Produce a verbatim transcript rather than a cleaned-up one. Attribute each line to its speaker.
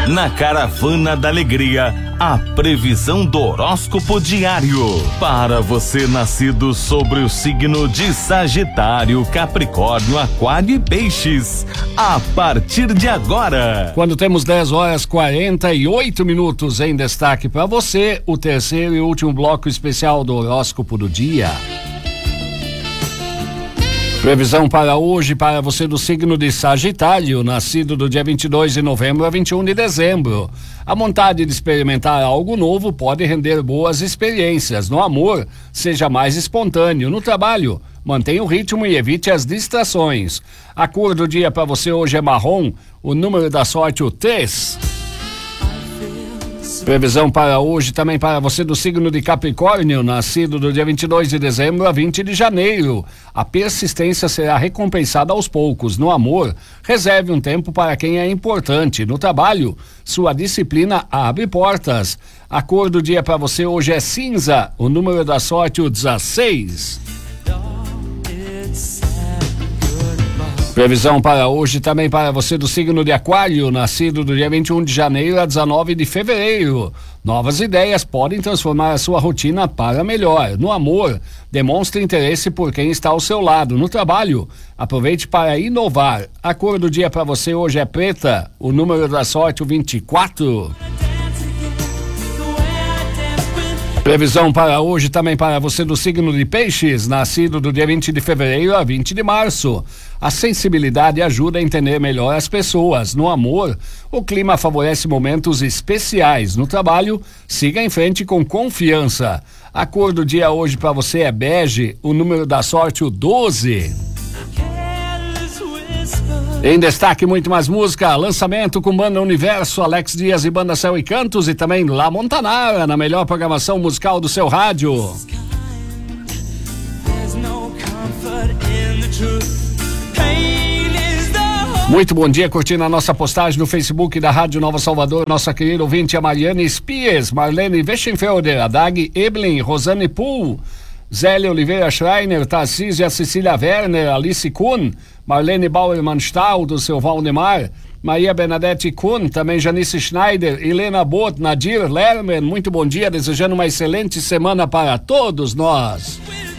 Speaker 1: Na Caravana da Alegria, a previsão do horóscopo diário. Para você nascido sobre o signo de Sagitário, Capricórnio, Aquário e Peixes. A partir de agora.
Speaker 2: Quando temos dez horas quarenta e oito minutos em destaque para você, o terceiro e último bloco especial do horóscopo do dia. Previsão para hoje para você do signo de Sagitário, nascido do dia vinte e dois de novembro a vinte e um de dezembro. A vontade de experimentar algo novo pode render boas experiências. No amor, seja mais espontâneo. No trabalho, mantenha o ritmo e evite as distrações. A cor do dia para você hoje é marrom, o número da sorte o três. Previsão para hoje também para você do signo de Capricórnio, nascido do dia vinte e dois de dezembro a vinte de janeiro. A persistência será recompensada aos poucos. No amor, reserve um tempo para quem é importante. No trabalho, sua disciplina abre portas. A cor do dia para você hoje é cinza, o número da sorte o dezesseis. Previsão para hoje também para você do signo de Aquário, nascido do dia vinte e um de janeiro a dezenove de fevereiro. Novas ideias podem transformar a sua rotina para melhor. No amor, demonstre interesse por quem está ao seu lado. No trabalho, aproveite para inovar. A cor do dia para você hoje é preta, o número da sorte o vinte e quatro. Previsão para hoje também para você do signo de Peixes, nascido do dia vinte de fevereiro a vinte de março. A sensibilidade ajuda a entender melhor as pessoas. No amor, o clima favorece momentos especiais. No trabalho, siga em frente com confiança. A cor do dia hoje para você é bege, o número da sorte o doze. Em destaque, muito mais música, lançamento com Banda Universo, Alex Dias e Banda Céu e Cantos, e também La Montanara, na melhor programação musical do seu rádio. Muito bom dia, curtindo a nossa postagem no Facebook da Rádio Nova Salvador, nossa querida ouvinte a Mariane Spies, Marlene Weschenfelder, a Dag Eblin, Rosane Pool, Zélia Oliveira Schreiner, Tarcísio e a Cecília Werner, Alice Kuhn, Marlene Bauermann-Stahl, do seu Valdemar, Maria Bernadette Kuhn, também Janice Schneider, Helena Bot, Nadir Lerman, muito bom dia, desejando uma excelente semana para todos nós.